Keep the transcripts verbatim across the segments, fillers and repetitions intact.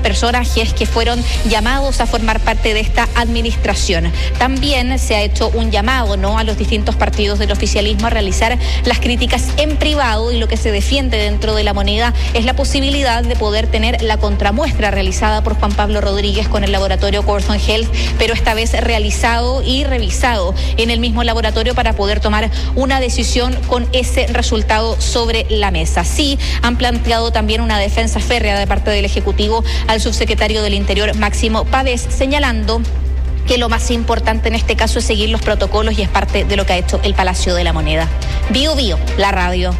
personajes que fueron llamados a formar parte de esta administración. También se ha hecho un llamado, ¿no?, a los distintos partidos del oficialismo a realizar las críticas en privado, y lo que se defiende dentro de La Moneda es la posibilidad de poder tener la contramuestra realizada por Juan Pablo Rodríguez con el laboratorio Corson Health, pero esta vez realizado y revisado en el mismo laboratorio para poder tomar una decisión con ese resultado sobre la mesa. Sí, han planteado también una defensa férrea de parte del Ejecutivo al subsecretario del Interior, Máximo Pavés, señalando que lo más importante en este caso es seguir los protocolos, y es parte de lo que ha hecho el Palacio de la Moneda. Bio Bio, la radio.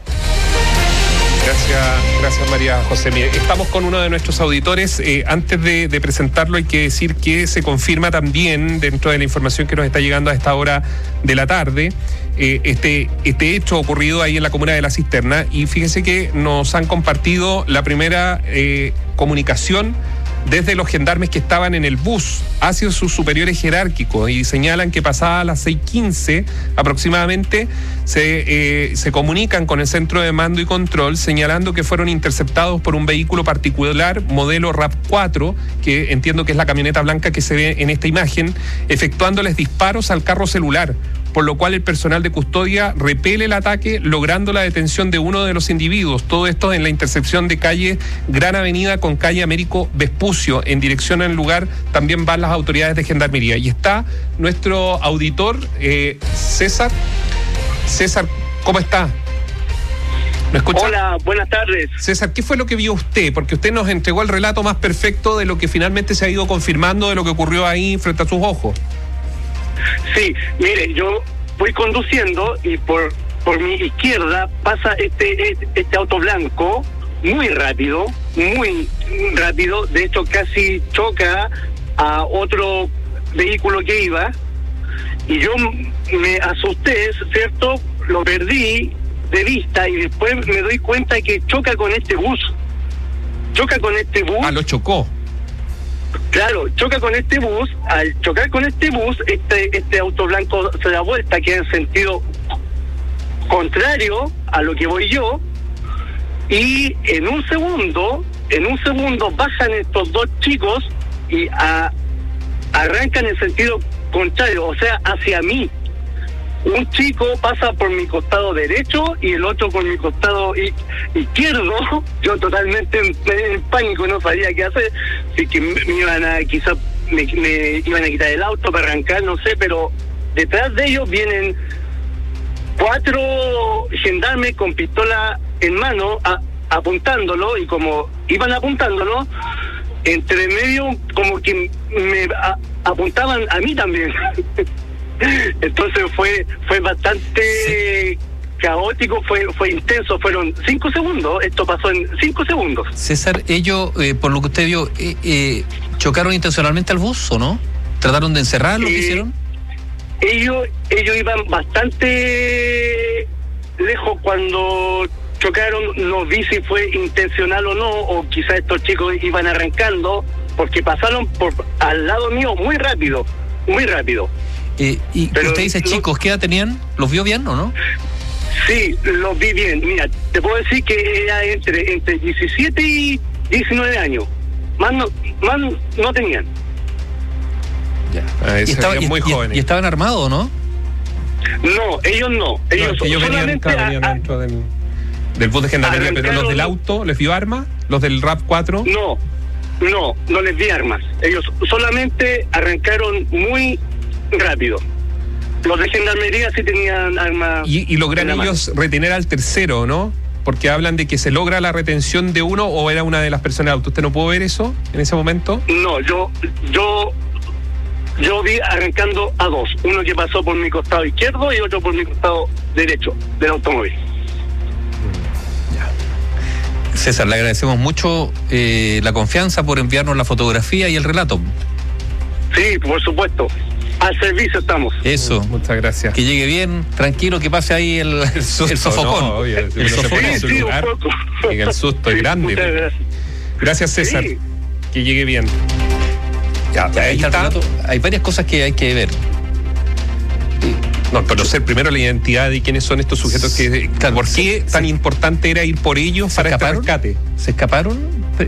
Gracias, gracias María José. Estamos con uno de nuestros auditores. Eh, antes de, de presentarlo, hay que decir que se confirma también, dentro de la información que nos está llegando a esta hora de la tarde, eh, este, este hecho ocurrido ahí en la comuna de La Cisterna. Y fíjense que nos han compartido la primera eh, comunicación desde los gendarmes que estaban en el bus hacia sus superiores jerárquicos, y señalan que pasadas las seis quince aproximadamente se, eh, se comunican con el centro de mando y control, señalando que fueron interceptados por un vehículo particular modelo RAV cuatro, que entiendo que es la camioneta blanca que se ve en esta imagen, efectuándoles disparos al carro celular, por lo cual el personal de custodia repele el ataque, logrando la detención de uno de los individuos. Todo esto en la intersección de calle Gran Avenida con calle Américo Vespucio. En dirección al lugar también van las autoridades de Gendarmería. Y está nuestro auditor, eh, César. César, ¿cómo está? ¿Me escucha? Hola, buenas tardes. César, ¿qué fue lo que vio usted? Porque usted nos entregó el relato más perfecto de lo que finalmente se ha ido confirmando de lo que ocurrió ahí frente a sus ojos. Sí, mire, yo voy conduciendo y por por mi izquierda pasa este este auto blanco muy rápido, muy rápido, de hecho casi choca a otro vehículo que iba, y yo me asusté, ¿cierto? Lo perdí de vista y después me doy cuenta que choca con este bus. Choca con este bus. Ah, lo chocó. Claro, choca con este bus. Al chocar con este bus, este este auto blanco se da vuelta, queda en sentido contrario a lo que voy yo, y en un segundo, en un segundo bajan estos dos chicos y a, arrancan en sentido contrario, o sea, hacia mí. Un chico pasa por mi costado derecho y el otro por mi costado izquierdo. Yo totalmente en, en pánico, no sabía qué hacer. Así que me, me iban a, quizás me, me iban a quitar el auto para arrancar, no sé, pero detrás de ellos vienen cuatro gendarmes con pistola en mano a, apuntándolo, y como iban apuntándolo, entre medio como que me a, apuntaban a mí también. Entonces fue fue bastante caótico, fue fue intenso, fueron cinco segundos, esto pasó en cinco segundos. César, ellos, eh, por lo que usted vio, eh, eh, ¿chocaron intencionalmente al bus o no? ¿Trataron de encerrarlo? ¿Qué eh, hicieron? Ellos, ellos iban bastante lejos cuando chocaron, no vi si fue intencional o no, o quizás estos chicos iban arrancando, porque pasaron por al lado mío muy rápido, muy rápido. Eh, y Pero usted dice, no, chicos, ¿qué edad tenían? ¿Los vio bien o no? Sí, los vi bien. Mira, te puedo decir que era entre entre diecisiete y diecinueve años. Más no, más no tenían. Ya. Ah, ¿Y, estaba, y, muy y, jóvenes. ¿Y estaban armados o no? No, ellos no. Ellos, no, es que ellos venían, solamente claro, venían a, a, dentro del, del bus de Gendarmería, pero los del auto, ¿les dio armas? ¿Los del RAV cuatro? No, no, no les di armas. Ellos solamente arrancaron muy rápido. Los de Gendarmería sí tenían armas. Y, y logran ellos retener al tercero, ¿no? Porque hablan de que se logra la retención de uno, o era una de las personas del auto. ¿Usted no pudo ver eso en ese momento? No, yo yo yo vi arrancando a dos. Uno que pasó por mi costado izquierdo y otro por mi costado derecho del automóvil. Ya. César, le agradecemos mucho eh, la confianza por enviarnos la fotografía y el relato. Sí, por supuesto. Al servicio estamos. Eso. Muchas gracias. Que llegue bien, tranquilo, que pase ahí el, el, susto, el sofocón. No, obvio, el el sofocón. Sí, sí, un poco. El susto es sí, grande. Muchas gracias. Gracias, César. Sí. Que llegue bien. Ya, ya, ahí está el relato. Hay varias cosas que hay que ver. No, conocer primero la identidad de quiénes son estos sujetos que... Claro, ¿Por qué se, tan se, importante era ir por ellos para este rescate? ¿Se escaparon?